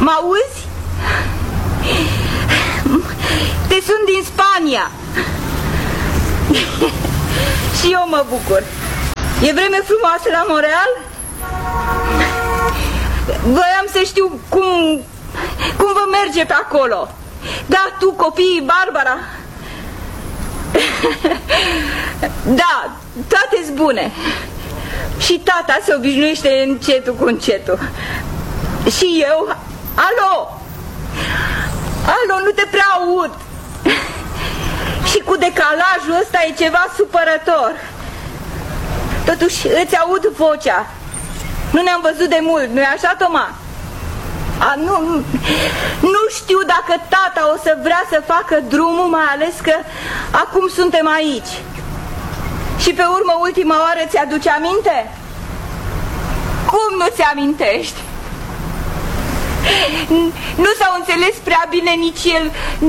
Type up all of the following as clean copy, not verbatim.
Mă auzi? Te sun din Spania. Și eu mă bucur. E vreme frumoasă la Montreal? Voiam să știu cum vă merge pe acolo. Da, tu, copiii, Barbara. Da, toate-s bune. Și tata se obișnuiește încetul cu încetul. Și eu. Alo? Alo, nu te prea aud. Și cu decalajul ăsta e ceva supărător. Totuși îți aud vocea. Nu ne-am văzut de mult, nu-i așa, Toma? Nu știu dacă tata o să vrea să facă drumul, mai ales că acum suntem aici. Și pe urmă, ultima oară, ți-aduce aminte? Cum nu ți amintești? Nu s-au înțeles prea bine nici el,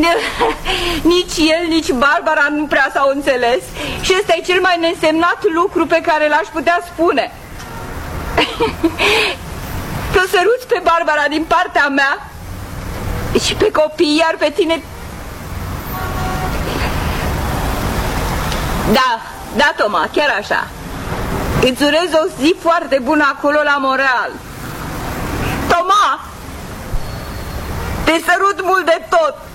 nici Barbara nu prea s-au înțeles. Și ăsta e cel mai neînsemnat lucru pe care l-aș putea spune. Că o săruți pe Barbara din partea mea și pe copii, iar pe tine... Da, Toma, chiar așa. Îți urez o zi foarte bună acolo la Montreal. Toma, te sărut mult de tot.